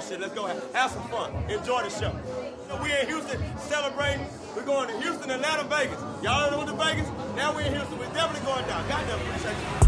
shit. Let's go have some fun. Enjoy the show. We in Houston celebrating. We're going to Houston, Atlanta, Vegas. Y'all know what the Vegas? Now we're in Houston. We're definitely going down. Goddamn, appreciate you.